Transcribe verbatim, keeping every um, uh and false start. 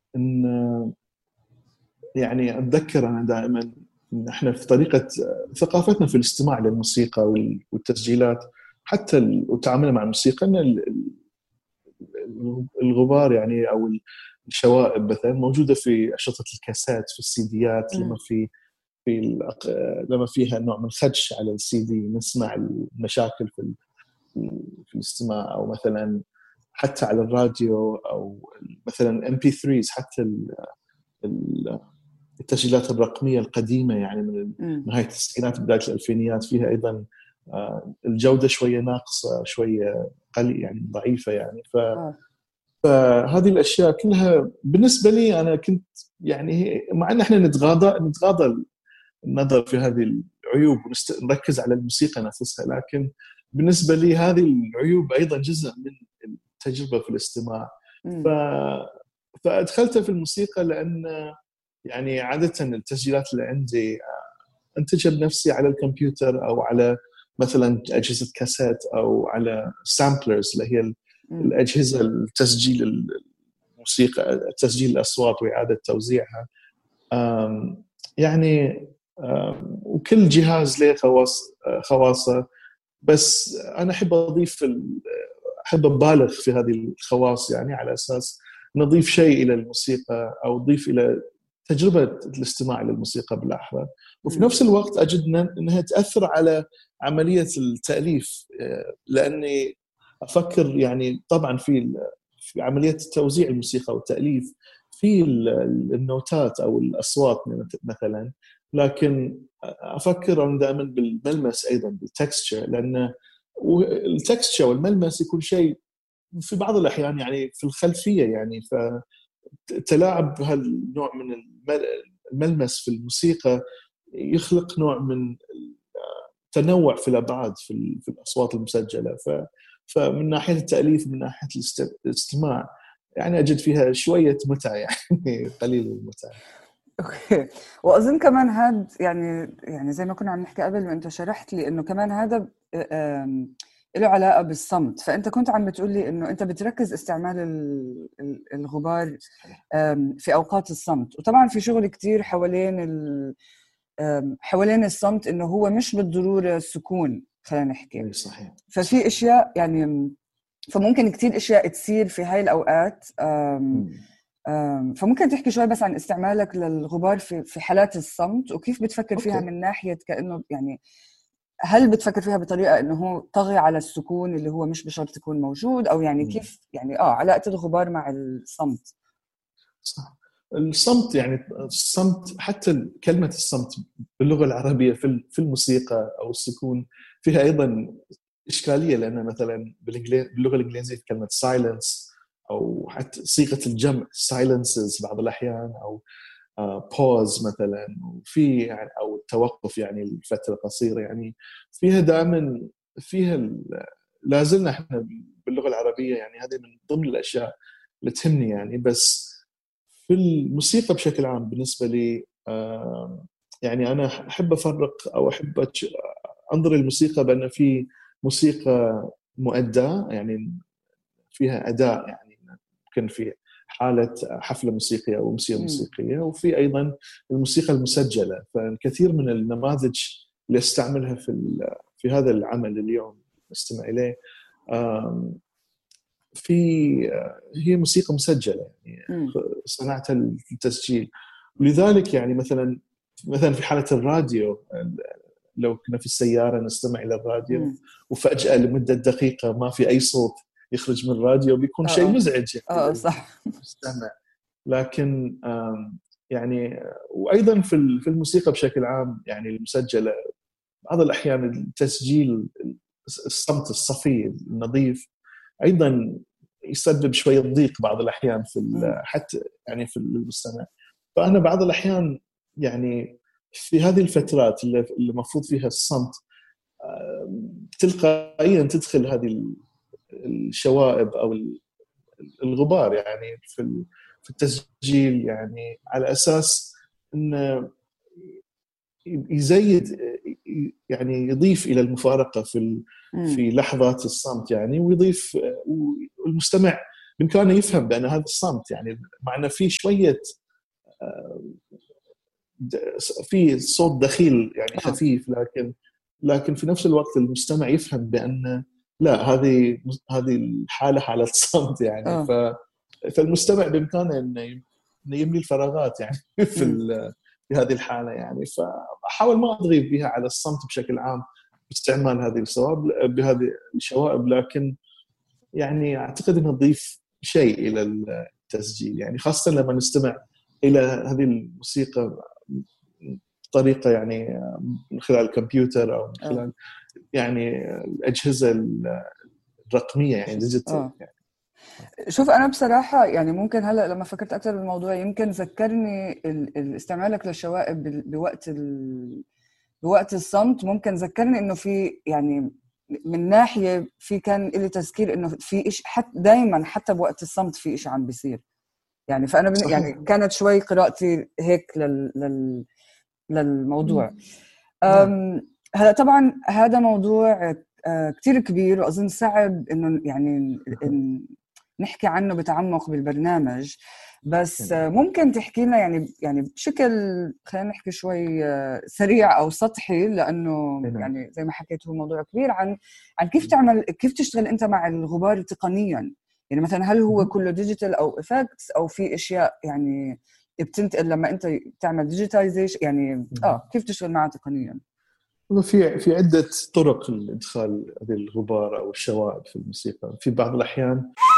إن يعني أتذكر أنا دائما إن إحنا في طريقة ثقافتنا في الاستماع للموسيقى والتسجيلات حتى وتعاملنا مع الموسيقى إن الغبار يعني أو الشوائب مثلا موجودة في أشرطة الكاسات، في السيديات، لما في في لما فيها نوع من الخدش على السي دي نسمع المشاكل في في الاستماع، أو مثلا حتى على الراديو، أو مثلا إم بي ثري حتى التسجيلات الرقمية القديمة يعني من نهاية التسعينات بداية الألفينيات فيها أيضا الجودة شوية ناقصة، شوية قليل يعني ضعيفة يعني. ف فهذه الأشياء كلها بالنسبة لي أنا كنت يعني مع أن إحنا نتغاضى نتغاضى النظر في هذه العيوب ونركز على الموسيقى نفسها، لكن بالنسبة لي هذه العيوب أيضا جزء من التجربة في الاستماع. ف... فأدخلتها في الموسيقى لأن يعني عادة التسجيلات اللي عندي أنتجها بنفسي على الكمبيوتر أو على مثلا أجهزة كاسات أو على سامبلرز اللي هي الأجهزة التسجيل الموسيقى، تسجيل الأصوات وإعادة توزيعها. يعني وكل جهاز له خواص خواصه، بس أنا أحب أضيف أحب أبالغ في هذه الخواص يعني على أساس نضيف شيء إلى الموسيقى أو نضيف إلى تجربة الاستماع للموسيقى بالأحرى، وفي نفس الوقت أجد أنها تأثر على عملية التأليف، لأني أفكر يعني طبعا في في عملية توزيع الموسيقى والتأليف في النوتات أو الأصوات مثلا، لكن أفكر أنا دائما بالملمس أيضا بالتكستشر، لأن التكستشر والملمس يكون شيء في بعض الأحيان يعني في الخلفية يعني. فتلاعب بهالنوع من الملمس في الموسيقى يخلق نوع من التنوع في الأبعاد في الأصوات المسجلة. فمن ناحية التأليف من ناحية الاستماع يعني أجد فيها شوية متعة يعني قليل المتعة. اوكي. واظن كمان هذا يعني يعني زي ما كنا عم نحكي قبل وانت شرحت لي انه كمان هذا له علاقه بالصمت، فانت كنت عم بتقول لي انه انت بتركز استعمال الغبار في اوقات الصمت، وطبعا في شغل كتير حوالين حوالين الصمت انه هو مش بالضروره السكون، خلينا نحكي صحيح. ففي اشياء يعني فممكن كتير اشياء تصير في هاي الاوقات. فممكن تحكي شوي بس عن استعمالك للغبار في في حالات الصمت وكيف بتفكر فيها أوكي. من ناحية كأنه يعني هل بتفكر فيها بطريقة إنه هو طغي على السكون اللي هو مش بشرط يكون موجود، أو يعني م. كيف يعني آه علاقة الغبار مع الصمت؟ صح. الصمت يعني الصمت حتى كلمة الصمت باللغة العربية في في الموسيقى أو السكون فيها أيضا إشكالية، لأن مثلا باللغة الإنجليزية كلمة silence أو حتى صيغة الجمع silences بعض الأحيان، أو pause مثلا، وفي يعني أو التوقف يعني لفترة قصيرة، يعني فيها دائما فيها لازلنا إحنا باللغة العربية يعني هذه من ضمن الأشياء اللي تهمني يعني. بس في الموسيقى بشكل عام بالنسبة لي يعني أنا أحب أفرق أو أحب أنظر الموسيقى بأن في موسيقى مؤداة يعني فيها أداء، يعني ممكن في حالة حفلة موسيقية أو أمسية موسيقية، وفي أيضا الموسيقى المسجلة. فالكثير من النماذج اللي استعملها في في هذا العمل اليوم نستمع إليه في هي موسيقى مسجلة يعني صنعتها للتسجيل. ولذلك يعني مثلا مثلا في حالة الراديو لو كنا في السيارة نستمع إلى الراديو مم. وفجأة لمدة دقيقة ما في أي صوت يخرج من الراديو بيكون أوه. شيء مزعج يعني اه صح للمستمع. لكن يعني وأيضا في في الموسيقى بشكل عام يعني المسجلة بعض الأحيان التسجيل الصمت الصفي النظيف أيضا يسبب شوية ضيق بعض الأحيان في حتى يعني في المستمع. فأنا بعض الأحيان يعني في هذه الفترات اللي المفروض فيها الصمت تلقائيا تدخل هذه الشوائب أو الغبار يعني في في التسجيل، يعني على أساس إنه يزيد يعني يضيف إلى المفارقة في في لحظات الصمت يعني، ويضيف والمستمع بإمكانه يفهم بأن هذا الصمت يعني معنى في شوية في صوت دخيل يعني خفيف، لكن لكن في نفس الوقت المستمع يفهم بأن لا، هذه هذه الحالة حالة صمت يعني. أوه. ف فالمستمع بإمكانه إنه يملي الفراغات يعني في في هذه الحالة يعني. فأحاول ما أضغط بها على الصمت بشكل عام باستعمال هذه الصواب بهذه الشوائب، لكن يعني أعتقد أنها تضيف شيء إلى التسجيل يعني، خاصة لما نستمع إلى هذه الموسيقى بطريقة يعني من خلال الكمبيوتر أو من خلال يعني الأجهزة الرقمية يعني ديجيتال يعني. شوف أنا بصراحة يعني ممكن هلأ لما فكرت أكثر بالموضوع يمكن ذكرني استعمالك للشوائب بوقت ال... بوقت الصمت، ممكن ذكرني إنه في يعني من ناحية في كان إلي تذكير إنه في إيش حتى دايما حتى بوقت الصمت في إيش عم بيصير يعني. فأنا بن... يعني كانت شوي قراءتي هيك لل... لل... للموضوع. أم... هلا طبعا هذا موضوع كتير كبير وأظن صعب إنه يعني إن نحكي عنه بتعمق بالبرنامج، بس ممكن تحكي لنا يعني يعني بشكل خلينا نحكي شوي سريع أو سطحي، لأنه يعني زي ما حكيت هو موضوع كبير عن عن كيف تعمل كيف تشتغل أنت مع الغبار تقنيا يعني. مثلا هل هو كله ديجيتال أو إفكتس أو في أشياء يعني بتنتقل لما أنت تعمل ديجيتايزيشن يعني آه كيف تشتغل معه تقنيا؟ في في عدة طرق لإدخال هذه الغبار أو الشوائب في الموسيقى. في بعض الأحيان